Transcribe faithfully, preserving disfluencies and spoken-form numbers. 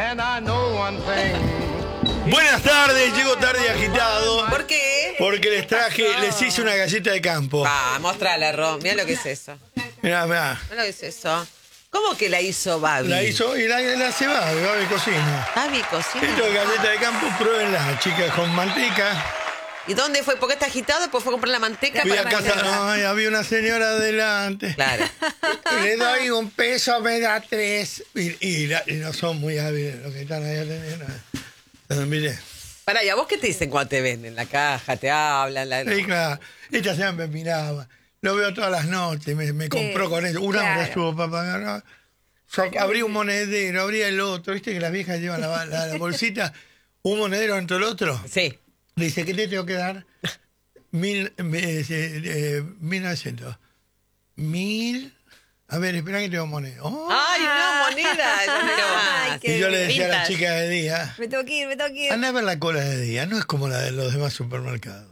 And I know one thing. Buenas tardes, llego tarde y agitado. ¿Por qué? Porque les traje, les hice una galleta de campo. Ah, mostrala, Ron. Mira lo que es eso. Mirá, mirá. Mira lo que es eso. ¿Cómo que la hizo Babi? La hizo y la, la hace Babi, Babi cocina. Babi cocina. Esto es galleta de campo, pruébenla, chicas, con manteca. ¿Y dónde fue? Porque está agitado, después fue a comprar la manteca Fui a para casa, ay, había una señora adelante. Claro. Le doy un peso, me da tres. Y, y, la- y no son muy hábiles los que están ahí atendiendo. Entonces, mire. Pará, ¿y a vos qué te dicen cuando te ven? En la caja, te hablan. La... Sí, claro. Esta señora me miraba. Lo veo todas las noches. Me, me compró con eso. Una claro. hora estuvo para pagar. ¿no? Sac- abría un monedero, abría el otro. ¿Viste que las viejas llevan la, la- la bolsita? Un monedero dentro del otro. Sí. Le dice, ¿qué te tengo que dar? Mil, eh, eh, mil novecientos. Mil. A ver, espera que tengo moneda. Oh. ¡Ay, no, moneda! Yo no quiero Ay, más. qué Y yo le decía a la vintage. chica de día, Me tengo que ir, me tengo que ir. anda a ver la cola de día, no es como la de los demás supermercados.